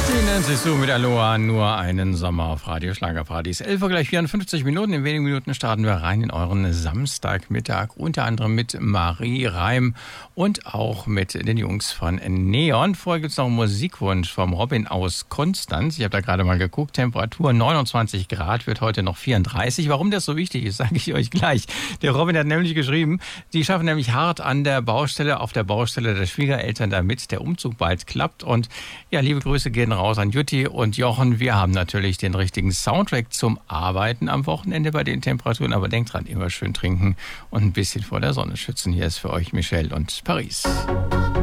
Sie so mit Aloha, nur einen Sommer auf Radio Schlagerpartys. 11 Uhr gleich 54 Minuten. In wenigen Minuten starten wir rein in euren Samstagmittag. Unter anderem mit Marie Reim und auch mit den Jungs von Neon. Vorher gibt es noch einen Musikwunsch vom Robin aus Konstanz. Ich habe da gerade mal geguckt. Temperatur 29 Grad, wird heute noch 34. Warum das so wichtig ist, sage ich euch gleich. Der Robin hat nämlich geschrieben, die schaffen nämlich hart an der Baustelle, auf der Baustelle der Schwiegereltern, damit der Umzug bald klappt. Und ja, liebe Grüße gehen raus an Jutti und Jochen. Wir haben natürlich den richtigen Soundtrack zum Arbeiten am Wochenende bei den Temperaturen. Aber denkt dran, immer schön trinken und ein bisschen vor der Sonne schützen. Hier ist für euch Michelle und Paris.